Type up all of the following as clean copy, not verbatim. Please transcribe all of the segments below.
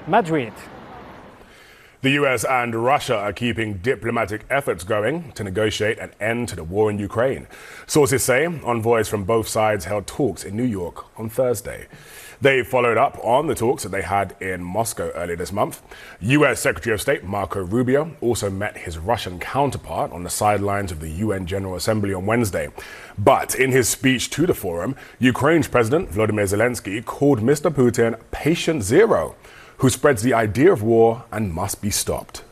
Madrid. The US and Russia are keeping diplomatic efforts going to negotiate an end to the war in Ukraine. Sources say envoys from both sides held talks in New York on Thursday. They followed up on the talks that they had in Moscow earlier this month. US Secretary of State Marco Rubio also met his Russian counterpart on the sidelines of the UN General Assembly on Wednesday. But in his speech to the forum, Ukraine's President Volodymyr Zelensky called Mr. Putin patient zero, who spreads the idea of war and must be stopped.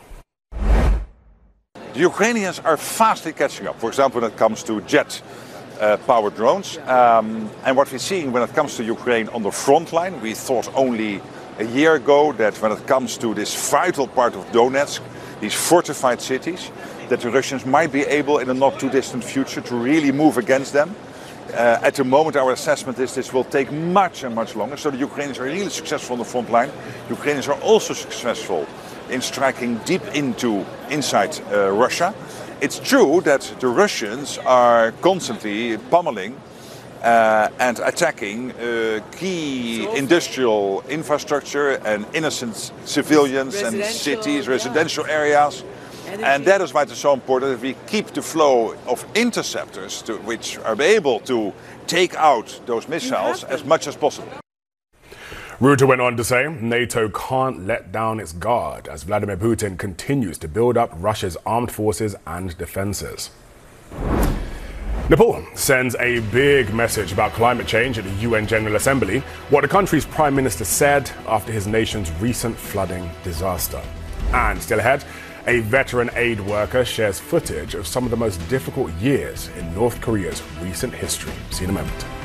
The Ukrainians are fastly catching up, for example, when it comes to jet-powered drones. And what we're seeing when it comes to Ukraine on the front line, we thought only a year ago that when it comes to this vital part of Donetsk, these fortified cities, that the Russians might be able in a not too distant future to really move against them. At the moment, our assessment is this will take much and much longer. So the Ukrainians are really successful on the front line. Ukrainians are also successful in striking deep inside Russia. It's true that the Russians are constantly pummeling and attacking key industrial infrastructure and innocent civilians and cities, residential areas. And that is why it's so important that we keep the flow of interceptors which are able to take out those missiles as much as possible. Rutte went on to say NATO can't let down its guard as Vladimir Putin continues to build up Russia's armed forces and defenses. Nepal sends a big message about climate change at the UN General Assembly, what the country's prime minister said after his nation's recent flooding disaster. And still ahead, a veteran aid worker shares footage of some of the most difficult years in North Korea's recent history. See you in a moment.